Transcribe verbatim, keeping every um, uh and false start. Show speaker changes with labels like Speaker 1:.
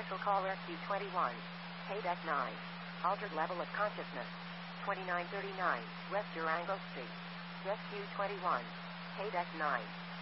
Speaker 1: Special caller Q twenty-one. Paydeck nine. Altered level of consciousness. twenty-nine thirty-nine West Durango Street. Guest Q twenty-one. Paydeck nine.